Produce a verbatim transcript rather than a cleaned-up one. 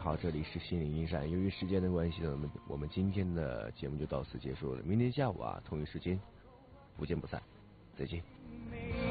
好，这里是心灵驿站。由于时间的关系呢，我们我们今天的节目就到此结束了。明天下午啊，同一时间不见不散，再见。